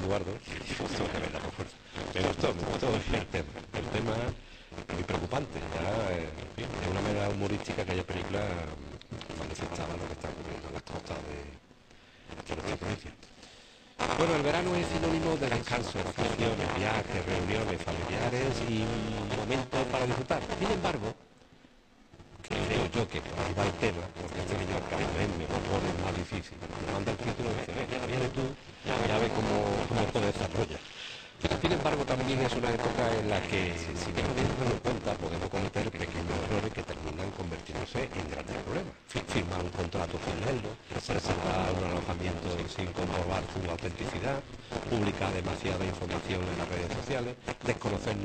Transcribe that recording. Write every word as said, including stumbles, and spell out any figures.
Eduardo y tengo que verla por fuerza. Me gustó, me gustó el tema. El tema muy preocupante. Ya, eh, en fin, de una manera humorística aquella película mm, manifestaba lo que está ocurriendo en las costas de, de nuestra provincia. Bueno, el verano es sinónimo de descanso, vacaciones, viajes, reuniones familiares y mm, momentos para disfrutar. Sin embargo, creo yo que por ahí va el tema, porque este señor Carmen me lo pone más difícil. Me manda el título y dice, "Ve, ya viene tú, ya ve cómo, cómo esto desarrolla". Sin embargo, también es una época en la que, si no nos damos cuenta, podemos cometer pequeños errores que terminan convirtiéndose en grandes problemas. Fi- Firmar un contrato sin leerlo, reservar un alojamiento sin comprobar su autenticidad, publicar demasiada información en las redes sociales, desconocer